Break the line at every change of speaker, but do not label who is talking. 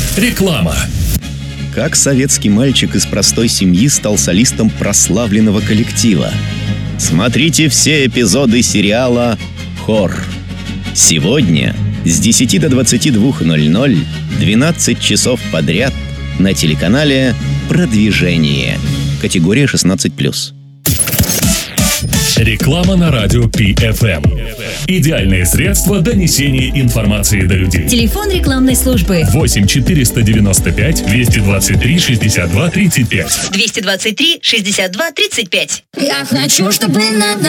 Реклама.
Как советский мальчик из простой семьи стал солистом прославленного коллектива? Смотрите все эпизоды сериала «Хор». Сегодня с 10 до 22:00 12 часов подряд на телеканале «Продвижение». Категория 16+.
Реклама на радио PFM. Идеальное средство донесения информации до людей.
Телефон рекламной службы
8 495 223 62 35.
223 62 35.
Я хочу, чтобы надо